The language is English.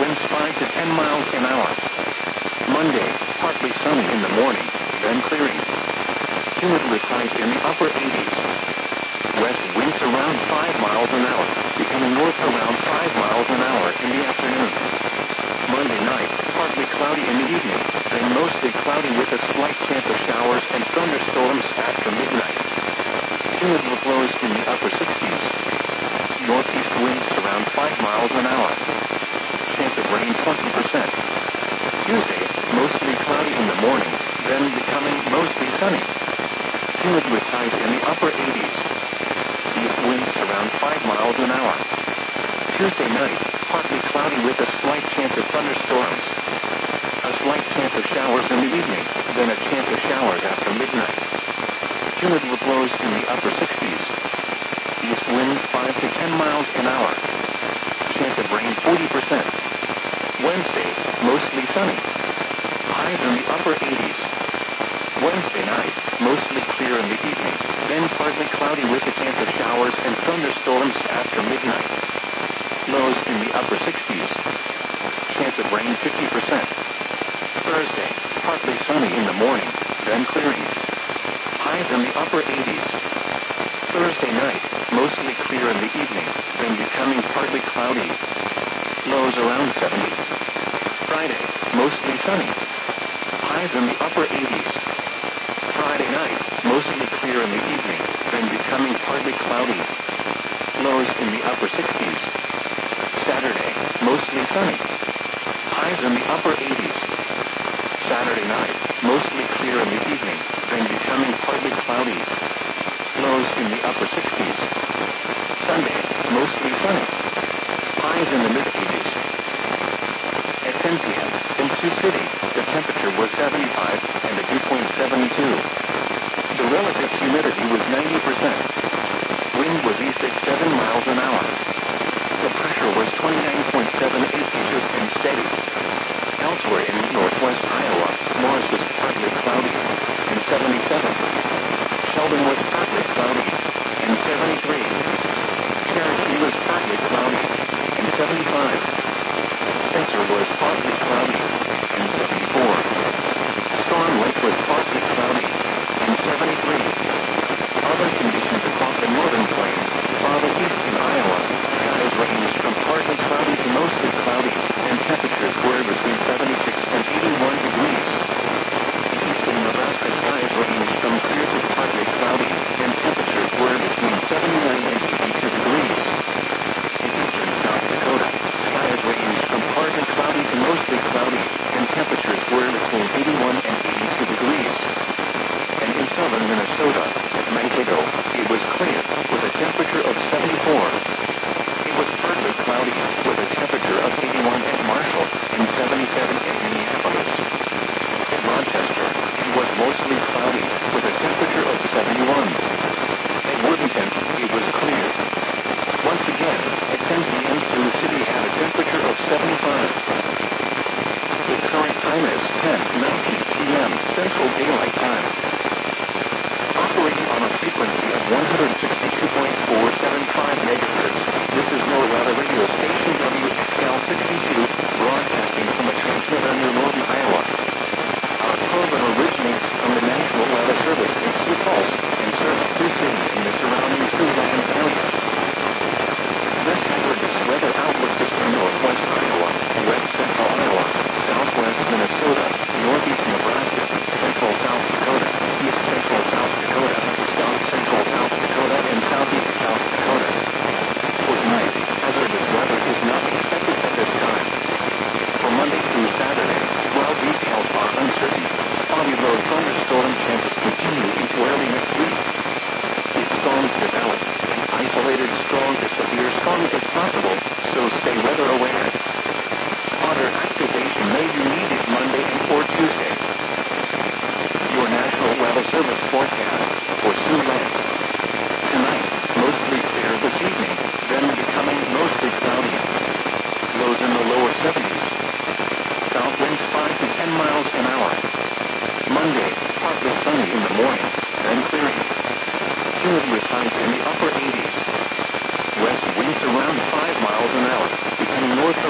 winds 5 to 10 miles an hour. Monday, partly sunny in the morning, then clearing. Humid with highs in the upper 80s. West winds around 5 miles an hour, becoming north around 5 miles an hour in the afternoon. Monday night, partly cloudy in the evening, then mostly cloudy with a slight chance of showers and thunderstorms after midnight. Humid with lows in the upper 60s. Northeast winds around 5 miles an hour. Chance of rain 20%. Tuesday, mostly cloudy in the morning, then becoming mostly sunny. Humid with highs in the upper 80s. East winds around 5 miles an hour. Tuesday night, partly cloudy with a slight chance of thunderstorms. A slight chance of showers in the evening, then a chance of showers after midnight. Humid with lows in the upper 60s. East winds 5 to 10 miles an hour. Chance of rain 40%. Wednesday, mostly sunny. Highs in the upper 80s. Wednesday night, mostly clear in the evening, then partly cloudy with a chance of showers and thunderstorms after midnight. Lows in the upper 60s. Chance of rain 50%. Thursday, partly sunny in the morning, then clearing. Highs in the upper 80s. Thursday night, mostly clear in the evening, then becoming partly cloudy. Lows around 70. Friday, mostly sunny. Highs in the upper 80s. Friday night, mostly clear in the evening, then becoming partly cloudy. Lows in the upper 60s. Saturday, mostly sunny. Highs in the upper 80s. Saturday night, mostly clear in the evening, then becoming partly cloudy. Lows in the upper 60s. Sunday, mostly sunny. Highs in the mid-80s. At 10 p.m., in Sioux City, the temperature was 75 and the dew point 72. The relative humidity was 90%. Wind was east at 7 miles an hour. The pressure was 29.78 inches and steady. Elsewhere in northwest Iowa, Morris was partly cloudy and 77. Sheldon was partly cloudy and 73. Cherokee was partly cloudy and 75. Spencer was partly cloudy and 74. Storm Lake was partly cloudy and 73. Other conditions across the northern plains, farther east in Iowa, skies ranged from partly cloudy to mostly cloudy, and temperatures were between 76 and 81 degrees. Eastern Nebraska skies ranged from clear to partly cloudy, and temperatures were between 79 and 82 degrees. In eastern South Dakota, skies ranged from partly cloudy to mostly cloudy, and temperatures were between 81 and 82 degrees. And in southern Minnesota, at Mankato, it was clear, with a temperature of 74. It was partly cloudy, with a temperature of 81 at Marshall, and 77 at Minneapolis. At Rochester, it was mostly cloudy, with a temperature of 71. At Worthington, it was clear. Once again, at 10 p.m. Sioux City had a temperature of 75. The current time is 10:19 p.m. Central Daylight Time. Operating on a frequency of 162.475 megahertz, this is NOAA Weather Radio Station WXL 62, broadcasting from a transmitter near Northern Iowa. Our program originates from the National Weather Service in Sioux Falls and serves Sioux City and the surrounding Siouxland area. This hazardous weather outlook is from northwest Iowa, west central Iowa, southwest Minnesota, northeast Nebraska, central South Dakota, east central South Dakota, south central South Dakota, and southeast South Dakota. For tonight, hazardous weather is not expected at this time. For Monday through Saturday, while details are uncertain, foggy low thunderstorm chances continue into early next week. If storms develop, an isolated strong to severe storm is possible, so stay weather aware. Water activation may be needed Monday and or Tuesday. Your National Weather Service forecast for Siouxland. Tonight, mostly clear this evening, then becoming mostly cloudy. Lows in the lower 70s. South winds 5 to 10 miles an hour. Monday, partly sunny in the morning, then clearing. Humid with highs in the upper 80s. West winds around 5 miles an hour, becoming north